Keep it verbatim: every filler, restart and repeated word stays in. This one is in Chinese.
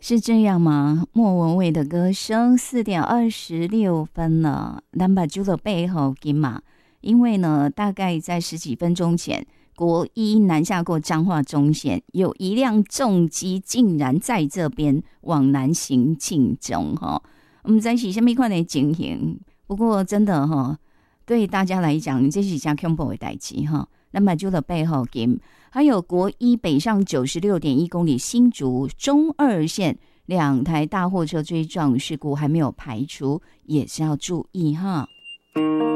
是这样吗？莫文蔚的歌声，四点二十六分了。咱把就了背后金马，因为呢，大概在十几分钟前，国一南下过彰化中线，有一辆重机竟然在这边往南行进中哈。我们在是什么款的情形？不过真的哈，对大家来讲，这是一件恐怖的代志哈。那么就了背后金。还有国一北上九十六点一公里新竹中二线两台大货车追撞事故还没有排除，也是要注意哈。